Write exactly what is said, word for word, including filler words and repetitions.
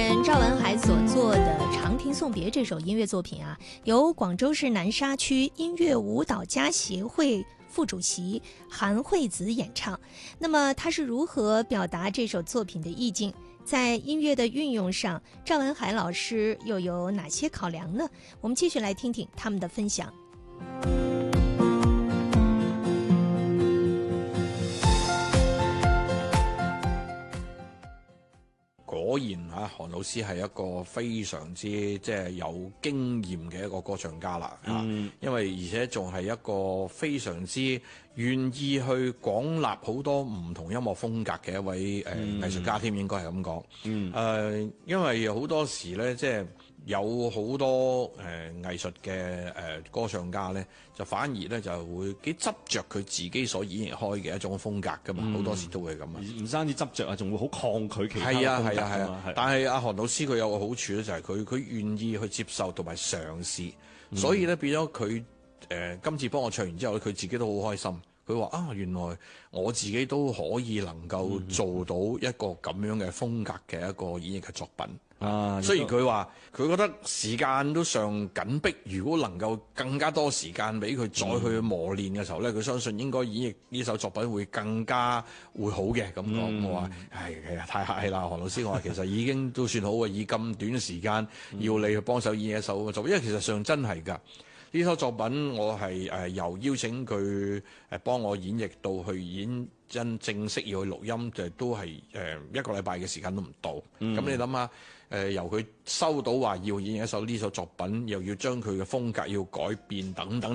人赵文海所作的《长亭送别》这首音乐作品啊，由广州市南沙区音乐舞蹈家协会副主席韩惠子演唱。那么他是如何表达这首作品的意境？在音乐的运用上，赵文海老师又有哪些考量呢？我们继续来听听他们的分享。 果然嚇，韓老師係一個非常之即係有經驗嘅一個歌唱家啦嚇，嗯、因為而且仲係一個非常之願意去廣納好多唔同音樂風格嘅一位誒、呃嗯、藝術家添，應該係咁講。誒、嗯呃，因為好多時咧，即係有好多誒、呃、藝術嘅誒、呃、歌唱家咧，就反而咧就會幾執着佢自己所演繹開嘅一種風格噶嘛，好、嗯、多時都會咁啊。唔單止執着啊，仲會好抗拒其他嘅風格。係啊係啊係啊！啊但係阿韓老師佢有個好處咧，就係佢佢願意去接受同埋嘗試，嗯、所以咧變咗佢誒今次幫我唱完之後咧，佢自己都好開心。佢話啊，原來我自己都可以能夠做到一個咁樣嘅風格嘅一個演繹嘅作品。啊，雖然佢話佢覺得時間都尚緊迫，如果能夠更加多時間俾佢再去磨練嘅時候咧，佢、嗯、相信應該演繹呢首作品會更加會好嘅。咁講、嗯，我話係其實太客氣啦，韓老師。我話其實已經都算好嘅，以咁短嘅時間要你去幫手演繹一首作品，因為其實上真係㗎。呢首作品我係誒由邀請佢誒幫我演繹到去演真正式要去錄音，就都係誒一個禮拜嘅時間都唔到。咁、嗯、你諗下誒由佢收到話要演繹一首呢首作品，又要將佢嘅風格要改變等等。